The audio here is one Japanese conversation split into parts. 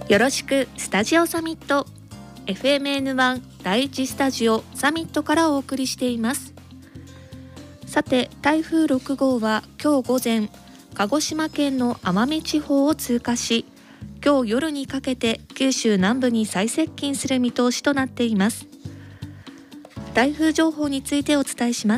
よろしくスタジオサミット FMN1 第1スタジオサミットからお送りしています。さて、台風6号は今日午前鹿児島県の奄美地方を通過し、今日夜にかけて九州南部に再接近する見通しとなっています。台風情報についてお伝えします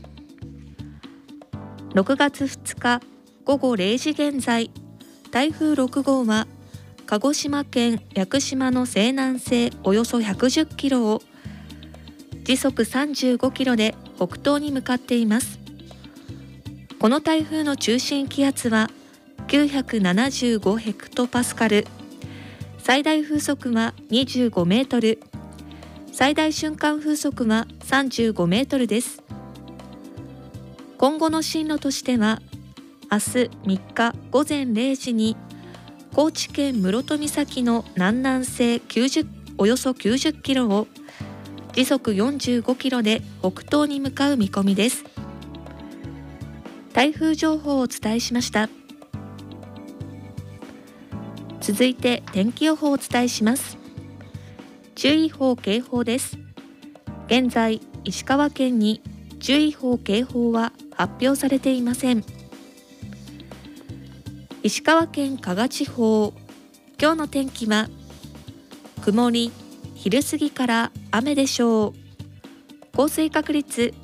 。6月2日午後0時現在、台風6号は鹿児島県屋久島の西南西およそ110キロを時速35キロで北東に向かっています。この台風の中心気圧は975ヘクトパスカル、最大風速は25メートル、最大瞬間風速は35メートルです。今後の進路としては、明日3日午前0時に高知県室戸岬の南南西およそ90キロを時速45キロで北東に向かう見込みです。台風情報をお伝えしました。続いて天気予報をお伝えします。注意報警報です。現在石川県に注意報警報は発表されていません。石川県加賀地方、今日の天気は曇り、昼過ぎから雨でしょう。降水確率、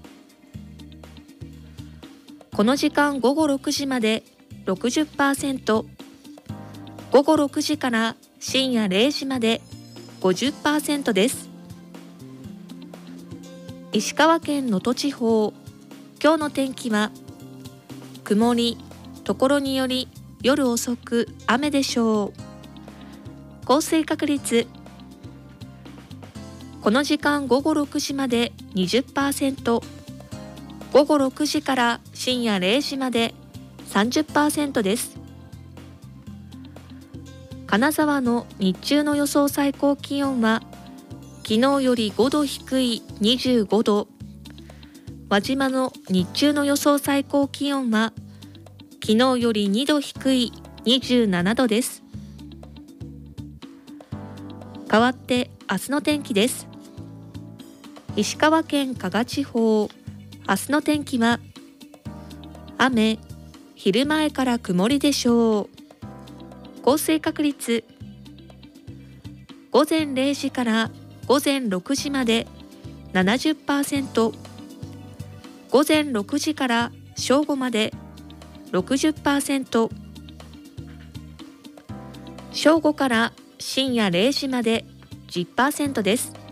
この時間午後6時まで 60%、午後6時から深夜0時まで 50% です。石川県能登地方、今日の天気は曇り、ところにより夜遅く雨でしょう。降水確率、この時間午後6時まで 20%、午後6時から深夜0時まで 30% です。金沢の日中の予想最高気温は昨日より5度低い25度、輪島の日中の予想最高気温は昨日より2度低い27度です。変わって明日の天気です。石川県加賀地方、明日の天気は雨、昼前から曇りでしょう。降水確率、午前0時から午前6時まで 70%、午前6時から正午まで 60%、正午から深夜0時まで 10% です。